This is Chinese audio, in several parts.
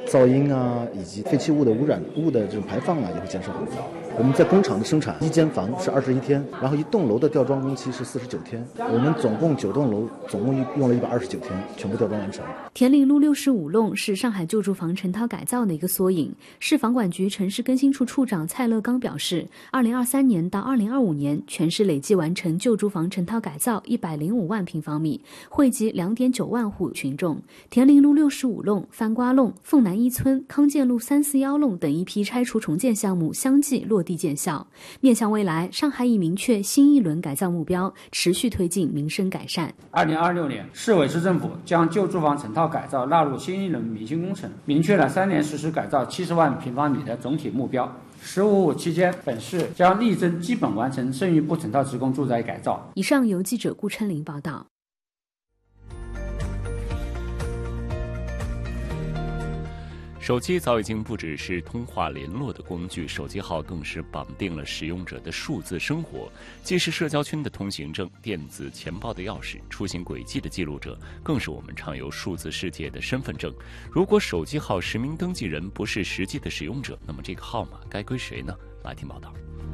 噪音啊，以及废弃物的污染物的这种排放啊，也会减少很多。我们在工厂的生产，一间房是21天，然后一栋楼的吊装工期是49天，我们总共9栋楼，总共用了129天，全部吊装完成。 田岭路65弄是上海旧住房成套改造的一个缩影。市房管局城市更新处处长蔡乐刚表示，2023年到2025年，全市累计完成旧住房成套改造105万平方米，惠及2.9万户群众。田岭路65弄、番瓜弄、凤南一村、康健路341弄等一批拆除重建项目相继落地见效。面向未来，上海已明确新一轮改造目标，持续推进民生改善。 2026年，市委市政府将旧住房成套改造纳入新一轮民生工程，明确了3年实施改造70万平方米的总体目标。“15+5”期间，本市将力争基本完成剩余不成套职工住宅改造。 以上由记者顾琛林报道。 手机早已经不只是通话联络的工具，手机号更是绑定了使用者的数字生活，既是社交圈的通行证、电子钱包的钥匙、出行轨迹的记录者，更是我们畅游数字世界的身份证。如果手机号实名登记人不是实际的使用者，那么这个号码该归谁呢？来听报道。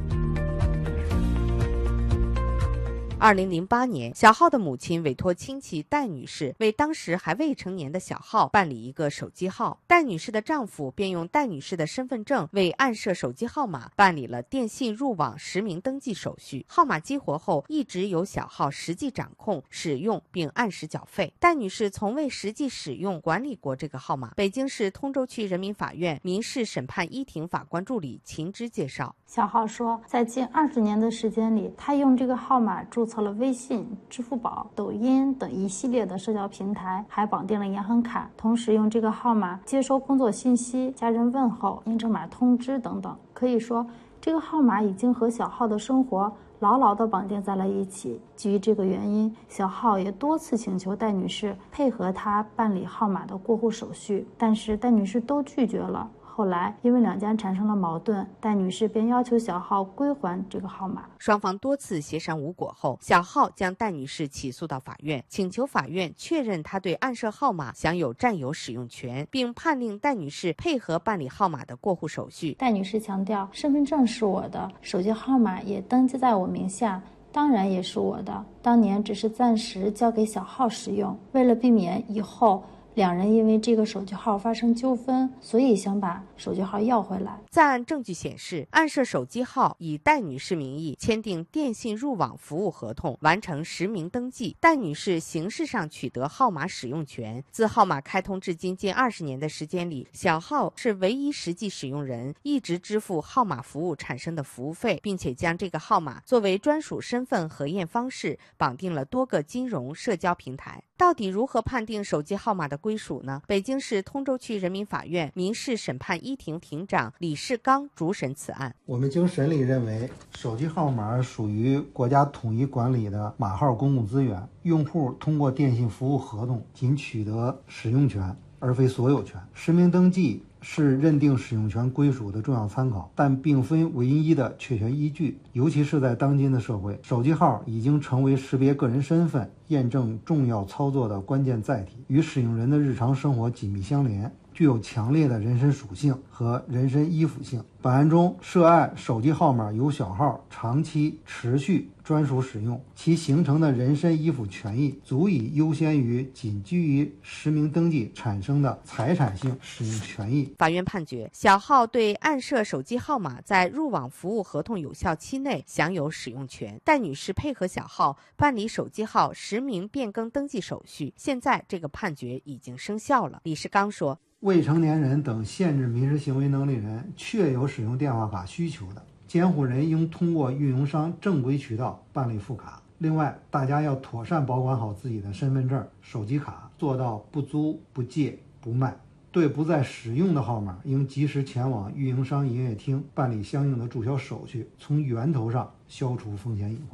2008年，小浩的母亲委托亲戚戴女士为当时还未成年的小浩办理一个手机号，戴女士的丈夫便用戴女士的身份证为暗设手机号码办理了电信入网实名登记手续。号码激活后，一直由小浩实际掌控、使用并按时缴费。戴女士从未实际使用管理过这个号码。北京市通州区人民法院民事审判一庭法官助理秦芝介绍， 小浩说，在近20年的时间里，他用这个号码注册了微信、支付宝、抖音等一系列的社交平台，还绑定了银行卡，同时用这个号码接收工作信息、家人问候、验证码通知等等。可以说，这个号码已经和小浩的生活牢牢地绑定在了一起。基于这个原因，小浩也多次请求戴女士配合他办理号码的过户手续，但是戴女士都拒绝了。后来因为两家产生了矛盾，戴女士便要求小浩归还这个号码。 双方多次协商无果后，小浩将戴女士起诉到法院，请求法院确认他对暗设号码享有占有使用权，并判令戴女士配合办理号码的过户手续。 戴女士强调，身份证是我的，手机号码也登记在我名下，当然也是我的，当年只是暂时交给小浩使用，为了避免以后两人因为这个手机号发生纠纷，所以想把手机号要回来。 在案证据显示，暗设手机号以戴女士名义签订电信入网服务合同，完成实名登记。戴女士形式上取得号码使用权。自号码开通至今近20年的时间里，小浩是唯一实际使用人，一直支付号码服务产生的服务费，并且将这个号码作为专属身份核验方式绑定了多个金融社交平台。到底如何判定手机号码的归属呢？北京市通州区人民法院民事审判一庭庭长李世刚主审此案。 我们经审理认为，手机号码属于国家统一管理的码号公共资源，用户通过电信服务合同仅取得使用权，而非所有权。实名登记是认定使用权归属的重要参考，但并非唯一的确权依据。尤其是在当今的社会，手机号已经成为识别个人身份、验证重要操作的关键载体，与使用人的日常生活紧密相连，具有强烈的人身属性和人身依附性。本案中，涉案手机号码由小浩长期持续专属使用，其形成的人身依附权益足以优先于仅基于实名登记产生的财产性使用权益。 法院判决，小浩对暗设手机号码在入网服务合同有效期内享有使用权。戴女士配合小浩办理手机号实名变更登记手续，现在这个判决已经生效了。李世刚说， 未成年人等限制民事行为能力人确有使用电话卡需求的，监护人应通过运营商正规渠道办理副卡。另外，大家要妥善保管好自己的身份证、手机卡，做到不租、不借、不卖。对不再使用的号码，应及时前往运营商营业厅办理相应的注销手续，从源头上消除风险隐患。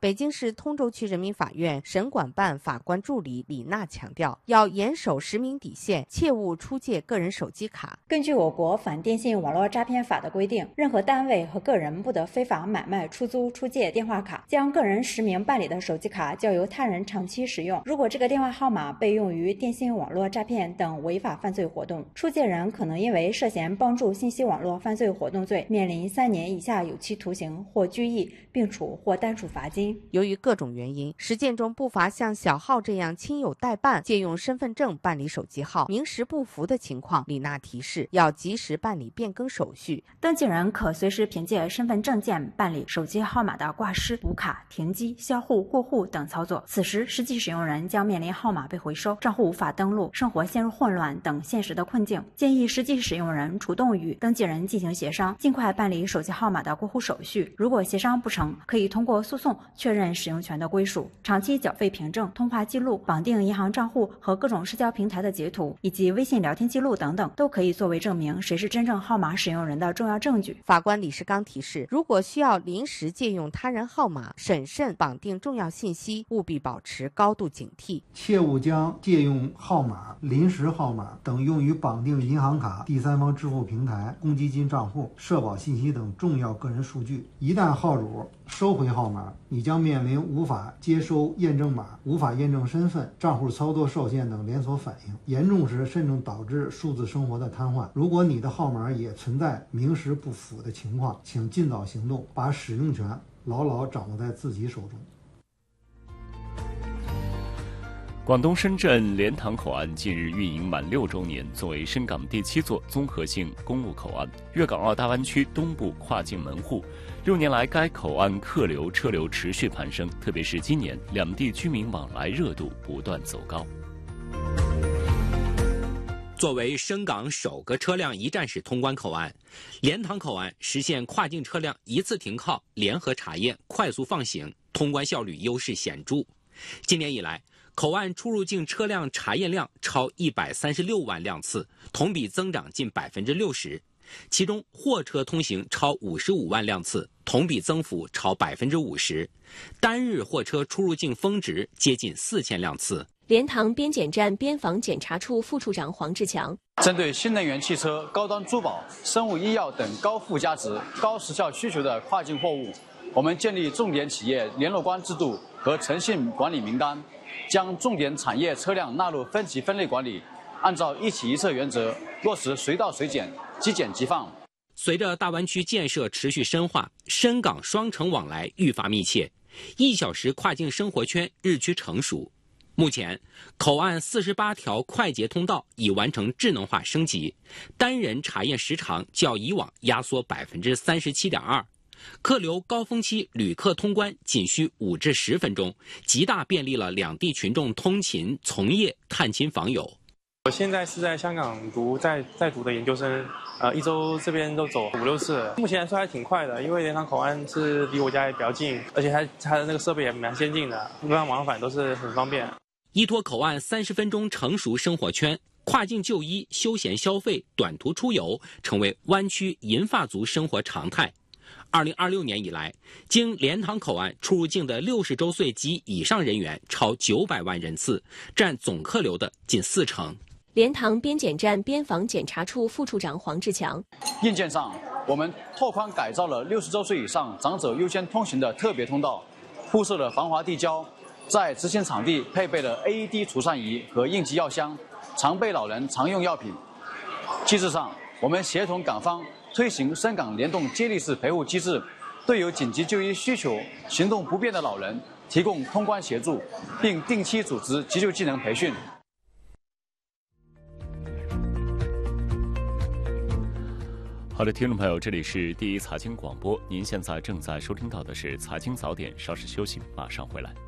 北京市通州区人民法院审管办法官助理李娜强调，要严守实名底线，切勿出借个人手机卡。 根据我国反电信网络诈骗法的规定，任何单位和个人不得非法买卖、出租、出借电话卡，将个人实名办理的手机卡交由他人长期使用。如果这个电话号码被用于电信网络诈骗等违法犯罪活动，出借人可能因为涉嫌帮助信息网络犯罪活动罪，面临3年以下有期徒刑或拘役，并处或单处罚金。 由于各种原因，实践中不乏像小浩这样亲友代办、借用身份证办理手机号、名实不符的情况。李娜提示，要及时办理变更手续。 登记人可随时凭借身份证件办理手机号码的挂失、补卡、停机、销户、过户等操作。此时，实际使用人将面临号码被回收、账户无法登录、生活陷入混乱等现实的困境。建议实际使用人主动与登记人进行协商，尽快办理手机号码的过户手续。如果协商不成，可以通过诉讼确认使用权的归属。长期缴费凭证、通话记录、绑定银行账户和各种社交平台的截图，以及微信聊天记录等等，都可以作为证明谁是真正号码使用人的重要证据。 法官李世刚提示，如果需要临时借用他人号码，审慎绑定重要信息，务必保持高度警惕， 切勿将借用号码、临时号码等用于绑定银行卡、第三方支付平台、公积金账户、社保信息等重要个人数据。一旦号主收回号码，你将面临无法接收验证码、无法验证身份、账户操作受限等连锁反应，严重时甚至导致数字生活的瘫痪。如果你的号码也存在名实不符的情况，请尽早行动，把使用权牢牢掌握在自己手中。 广东深圳莲塘口岸近日运营满6周年，作为深港第7座综合性公路口岸，粤港澳大湾区东部跨境门户。6年来，该口岸客流、车流持续攀升，特别是今年，两地居民往来热度不断走高。 作为深港首个车辆一站式通关口岸，莲塘口岸实现跨境车辆一次停靠、联合查验、快速放行，通关效率优势显著。今年以来，口岸出入境车辆查验量超136万辆次，同比增长近60%。其中，货车通行超55万辆次，同比增幅超50%。单日货车出入境峰值接近4000辆次。 莲塘边检站边防检查处副处长黄志强： 针对新能源汽车、高端珠宝、生物医药等高附加值、高时效需求的跨境货物，我们建立重点企业联络官制度和诚信管理名单，将重点产业车辆纳入分级分类管理，按照一起一测原则落实随到随检、即检即放。 随着大湾区建设持续深化，深港双城往来愈发密切，1小时跨境生活圈日趋成熟。目前，口岸48条快捷通道已完成智能化升级，单人查验时长较以往压缩37.2%。客流高峰期旅客通关仅需5至10分钟，极大便利了两地群众通勤、从业、探亲访友。 我现在是在香港在读的研究生，一周这边都走5、6次，目前来说还挺快的，因为莲塘口岸是离我家也比较近，而且它的那个设备也蛮先进的，路上往返都是很方便。 依托口岸30分钟成熟生活圈，跨境就医、休闲消费、短途出游成为湾区银发族生活常态。2026年以来，经莲塘口岸出入境的60周岁及以上人员超900万人次，占总客流的近40%。 莲塘边检站边防检查处副处长黄志强： 硬件上，我们拓宽改造了60周岁以上长者优先通行的特别通道，铺设了防滑地胶，在执行场地配备了 AED 除颤仪和应急药箱，常备老人常用药品。机制上，我们协同港方推行深港联动接力式陪护机制，对有紧急就医需求、行动不便的老人提供通关协助，并定期组织急救技能培训。 好的，听众朋友，这里是第一财经广播，您现在正在收听到的是财经早点，稍事休息，马上回来。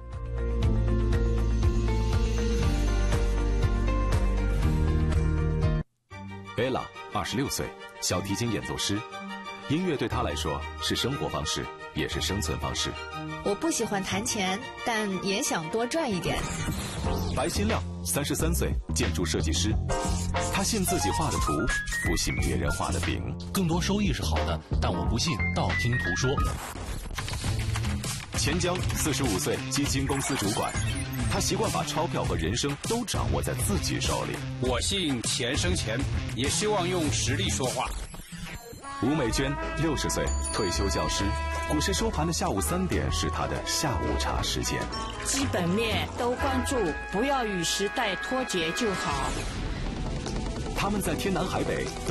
Bella 26岁，小提琴演奏师。音乐对她来说是生活方式，也是生存方式。 我不喜欢弹钱，但也想多赚一点。 白新亮33岁，建筑设计师。他信自己画的图，不信别人画的饼。 更多收益是好的，但我不信道听途说。 钱江45岁，基金公司主管。他习惯把钞票和人生都掌握在自己手里。 我信钱生钱，也希望用实力说话。 吴美娟60岁，退休教师。股市收盘的下午3点是她的下午茶时间。 基本面都关注，不要与时代脱节就好。 他们在天南海北